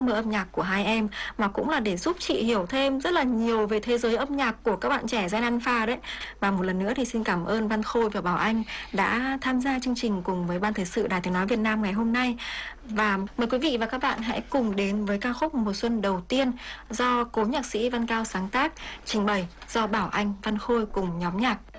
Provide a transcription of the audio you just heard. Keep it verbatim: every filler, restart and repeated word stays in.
mơ âm nhạc của hai em, mà cũng là để giúp chị hiểu thêm rất là nhiều về thế giới âm nhạc của các bạn trẻ Gen Alpha đấy. Và một lần nữa thì xin cảm ơn Văn Khôi và Bảo Anh đã tham gia chương trình cùng với Ban Thời sự Đài Tiếng Nói Việt Nam ngày hôm nay. Và mời quý vị và các bạn hãy cùng đến với ca khúc Mùa Xuân đầu tiên do cố nhạc sĩ Văn Cao sáng tác, trình bày do Bảo Anh, Văn Khôi cùng nhóm nhạc.